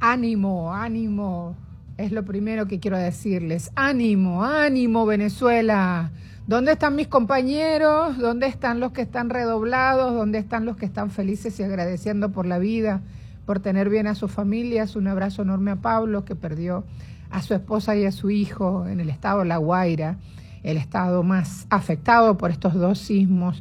Ánimo, ánimo, es lo primero que quiero decirles. Ánimo, ánimo, Venezuela. ¿Dónde están mis compañeros? ¿Dónde están los que están redoblados? ¿Dónde están los que están felices y agradeciendo por la vida, por tener bien a sus familias? Un abrazo enorme a Pablo, que perdió a su esposa y a su hijo en el estado de La Guaira, el estado más afectado por estos dos sismos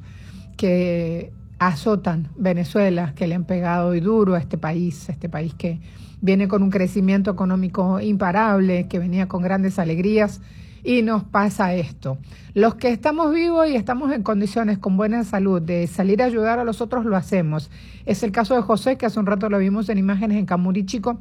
que azotan Venezuela, que le han pegado y duro a este país que viene con un crecimiento económico imparable, que venía con grandes alegrías, y nos pasa esto. Los que estamos vivos y estamos en condiciones con buena salud de salir a ayudar a los otros, lo hacemos. Es el caso de José, que hace un rato lo vimos en imágenes en Camurí Chico,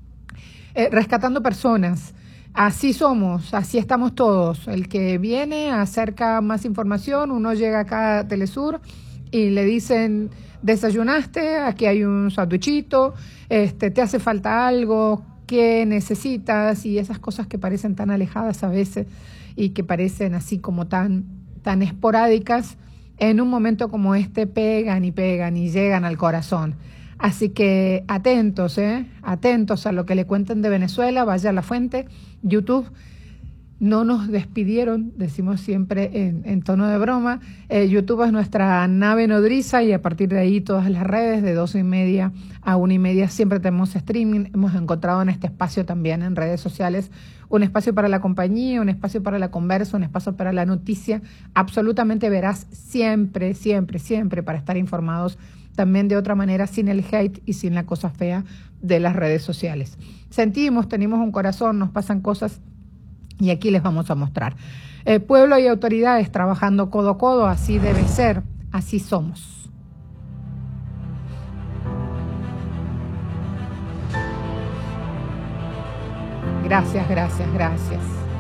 rescatando personas. Así somos, así estamos todos. El que viene acerca más información, uno llega acá a Telesur y le dicen: desayunaste, aquí hay un sándwichito, te hace falta algo, qué necesitas, y esas cosas que parecen tan alejadas a veces y que parecen así como tan esporádicas, en un momento como este pegan y llegan al corazón. Así que atentos, atentos a lo que le cuenten de Venezuela. Vaya a la fuente, YouTube. No nos despidieron, decimos siempre en tono de broma. YouTube es nuestra nave nodriza, y a partir de ahí todas las redes de 12:30 a 1:30 siempre tenemos streaming. Hemos encontrado en este espacio también en redes sociales un espacio para la compañía, un espacio para la conversa, un espacio para la noticia absolutamente veraz, siempre, siempre, siempre, para estar informados también de otra manera, sin el hate y sin la cosa fea de las redes sociales. Sentimos, tenemos un corazón, nos pasan cosas, y aquí les vamos a mostrar. Pueblo y autoridades trabajando codo a codo, así debe ser, así somos. Gracias, gracias, gracias.